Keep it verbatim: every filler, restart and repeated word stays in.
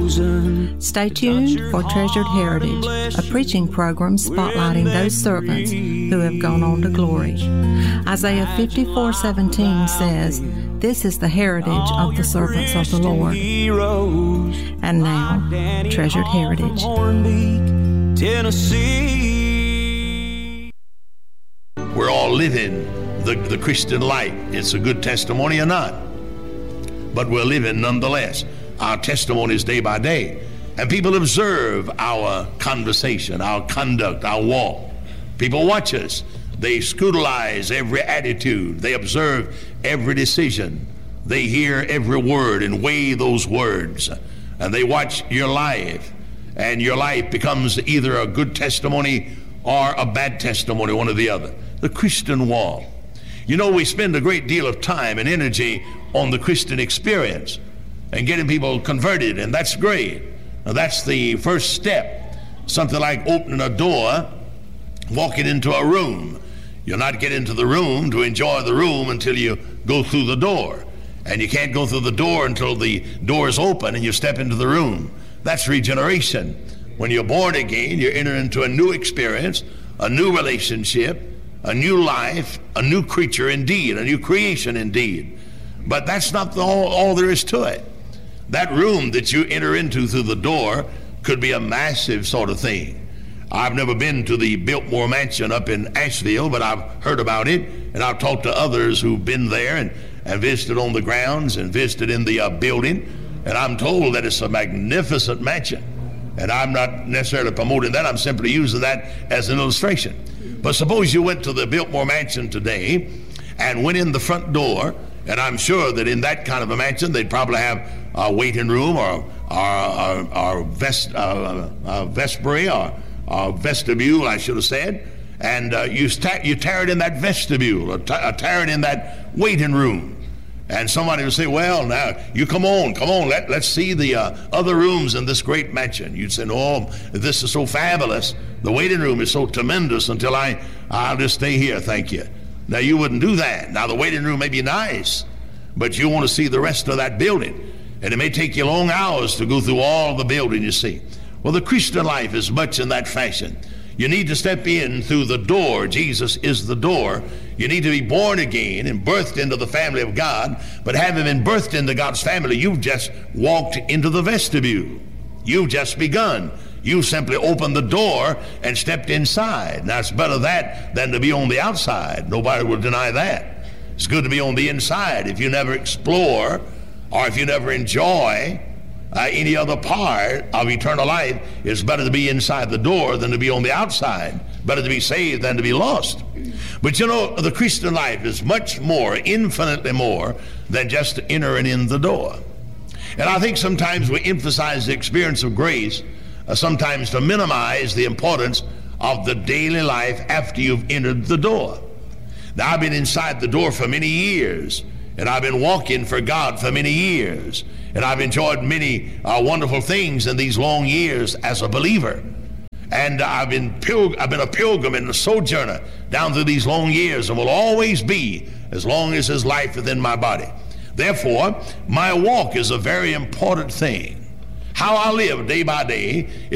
chosen. Stay tuned for Treasured Heritage, a preaching program spotlighting those servants who have gone on to glory. Isaiah fifty-four seventeen says, "This is the heritage of the servants of the Lord." And now, Treasured Heritage. Tennessee. We're all living the, the Christian life. It's a good testimony or not, but we're living nonetheless. Our testimony is day by day, and people observe our conversation, our conduct, our walk. People watch us. They scrutinize every attitude. They observe every decision. They hear every word and weigh those words, and they watch your life, and your life becomes either a good testimony or a bad testimony, one or the other. The Christian walk. You know, we spend a great deal of time and energy on the Christian experience and getting people converted, and that's great. Now, that's the first step. Something like opening a door, walking into a room. You'll not get into the room to enjoy the room until you go through the door. And you can't go through the door until the door is open and you step into the room. That's regeneration. When you're born again, you enter into a new experience, a new relationship, a new life, a new creature indeed, a new creation indeed. But that's not the, all, all there is to it. That room that you enter into through the door could be a massive sort of thing. I've never been to the Biltmore Mansion up in Asheville, but I've heard about it, and I've talked to others who've been there and, and visited on the grounds and visited in the uh, building, and I'm told that it's a magnificent mansion. And I'm not necessarily promoting that. I'm simply using that as an illustration. But suppose you went to the Biltmore Mansion today and went in the front door, and I'm sure that in that kind of a mansion, they'd probably have a waiting room or, or, or, or vest, uh, uh, vestibule or, or vestibule, I should have said. And uh, you, st- you tarried in that vestibule or, t- or tarried in that waiting room. And somebody would say, well, now, you come on, come on, let, let's see the uh, other rooms in this great mansion. You'd say, no, this is so fabulous. The waiting room is so tremendous until I, I'll just stay here, thank you. Now, you wouldn't do that. Now, the waiting room may be nice, but you want to see the rest of that building. And it may take you long hours to go through all the building, you see. Well, the Christian life is much in that fashion. You need to step in through the door. Jesus is the door. You need to be born again and birthed into the family of God. But having been birthed into God's family, you've just walked into the vestibule. You've just begun. You simply opened the door and stepped inside. Now, it's better that than to be on the outside. Nobody will deny that. It's good to be on the inside. If you never explore or if you never enjoy Uh, any other part of eternal life, it's better to be inside the door than to be on the outside. Better to be saved than to be lost. But you know, the Christian life is much more, infinitely more, than just entering in the door. And I think sometimes we emphasize the experience of grace, uh, sometimes to minimize the importance of the daily life after you've entered the door. Now, I've been inside the door for many years, and I've been walking for God for many years. And I've enjoyed many uh, wonderful things in these long years as a believer. And I've been, pil- I've been a pilgrim and a sojourner down through these long years, and will always be as long as there's life within my body. Therefore, my walk is a very important thing. How I live day by day